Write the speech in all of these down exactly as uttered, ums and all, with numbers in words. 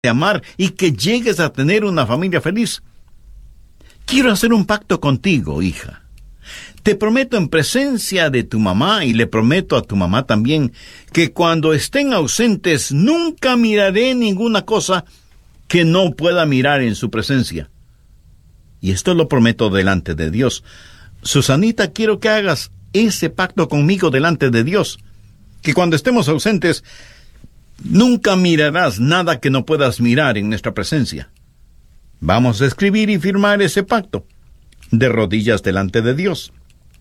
amar y que llegues a tener una familia feliz. Quiero hacer un pacto contigo, hija. Te prometo en presencia de tu mamá, y le prometo a tu mamá también, que cuando estén ausentes nunca miraré ninguna cosa que no pueda mirar en su presencia. Y esto lo prometo delante de Dios. Susanita, quiero que hagas ese pacto conmigo delante de Dios, que cuando estemos ausentes nunca mirarás nada que no puedas mirar en nuestra presencia. Vamos a escribir y firmar ese pacto de rodillas delante de Dios.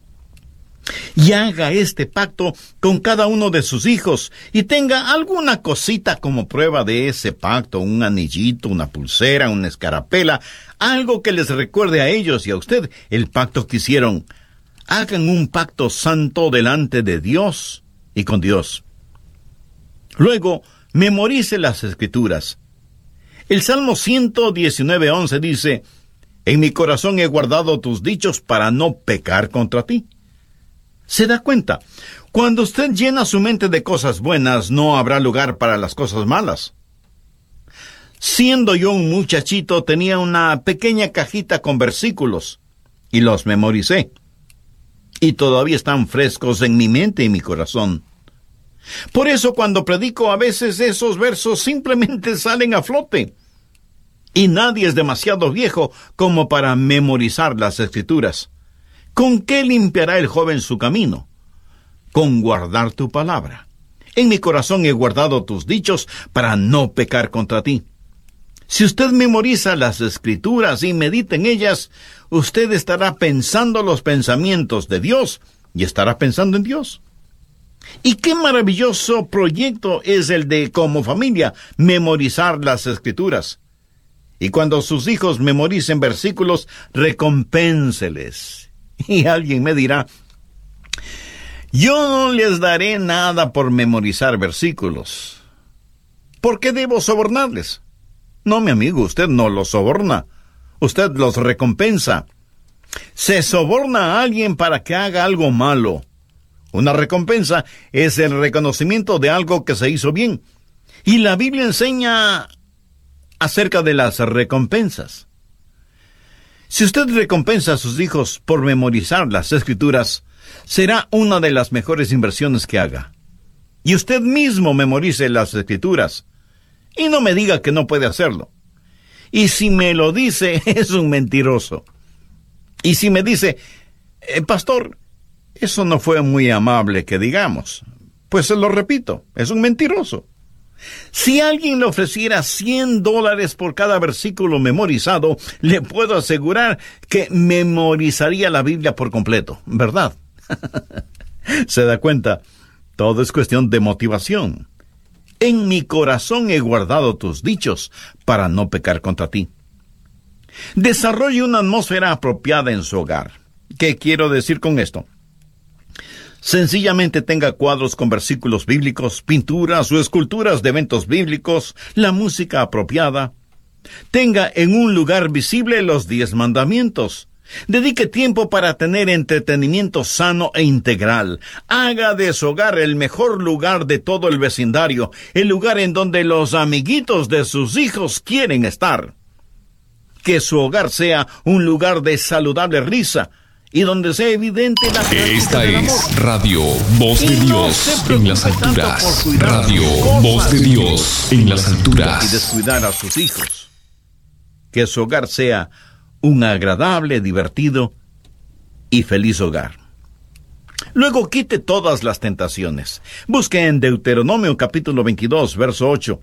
Y haga este pacto con cada uno de sus hijos y tenga alguna cosita como prueba de ese pacto, un anillito, una pulsera, una escarapela, algo que les recuerde a ellos y a usted el pacto que hicieron. Hagan un pacto santo delante de Dios y con Dios. Luego, memorice las Escrituras. El Salmo ciento diecinueve, once dice: en mi corazón he guardado tus dichos para no pecar contra ti. ¿Se da cuenta? Cuando usted llena su mente de cosas buenas, no habrá lugar para las cosas malas. Siendo yo un muchachito, tenía una pequeña cajita con versículos, y los memoricé. Y todavía están frescos en mi mente y mi corazón. Por eso cuando predico, a veces esos versos simplemente salen a flote. Y nadie es demasiado viejo como para memorizar las Escrituras. ¿Con qué limpiará el joven su camino? Con guardar tu palabra. En mi corazón he guardado tus dichos para no pecar contra ti. Si usted memoriza las Escrituras y medita en ellas, usted estará pensando los pensamientos de Dios y estará pensando en Dios. Y qué maravilloso proyecto es el de, como familia, memorizar las Escrituras. Y cuando sus hijos memoricen versículos, recompénseles. Y alguien me dirá: yo no les daré nada por memorizar versículos. ¿Por qué debo sobornarles? No, mi amigo, usted no los soborna. Usted los recompensa. Se soborna a alguien para que haga algo malo. Una recompensa es el reconocimiento de algo que se hizo bien. Y la Biblia enseña acerca de las recompensas. Si usted recompensa a sus hijos por memorizar las Escrituras, será una de las mejores inversiones que haga. Y usted mismo memorice las Escrituras. Y no me diga que no puede hacerlo. Y si me lo dice, es un mentiroso. Y si me dice: eh, pastor, eso no fue muy amable que digamos, pues se lo repito, es un mentiroso. Si alguien le ofreciera cien dólares por cada versículo memorizado, le puedo asegurar que memorizaría la Biblia por completo, ¿verdad? ¿Se da cuenta? Todo es cuestión de motivación. En mi corazón he guardado tus dichos para no pecar contra ti. Desarrolle una atmósfera apropiada en su hogar. ¿Qué quiero decir con esto? Sencillamente tenga cuadros con versículos bíblicos, pinturas o esculturas de eventos bíblicos, la música apropiada. Tenga en un lugar visible los diez mandamientos. Dedique tiempo para tener entretenimiento sano e integral. Haga de su hogar el mejor lugar de todo el vecindario, el lugar en donde los amiguitos de sus hijos quieren estar. Que su hogar sea un lugar de saludable risa, y donde sea evidente la Esta del es amor. Radio Voz de Y no Dios se en las preocupe tanto alturas. por cuidar Radio sus cosas Voz de Dios en las y alturas. descuidar a sus hijos. Que su hogar sea un agradable, divertido y feliz hogar. Luego quite todas las tentaciones. Busque en Deuteronomio capítulo veintidós, verso ocho.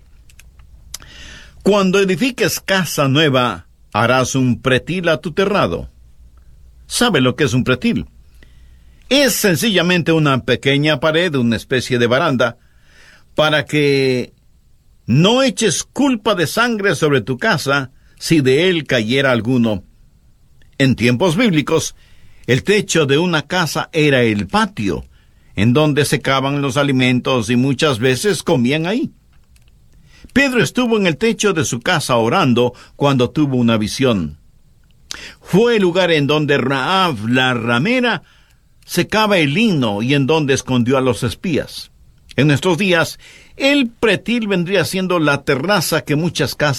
Cuando edifiques casa nueva, harás un pretil a tu terrado. ¿Sabe lo que es un pretil? Es sencillamente una pequeña pared, una especie de baranda, para que no eches culpa de sangre sobre tu casa si de él cayera alguno. En tiempos bíblicos, el techo de una casa era el patio, en donde secaban los alimentos y muchas veces comían ahí. Pedro estuvo en el techo de su casa orando cuando tuvo una visión. Fue el lugar en donde Rahab, la ramera, secaba el lino y en donde escondió a los espías. En nuestros días, El pretil vendría siendo la terraza que muchas casas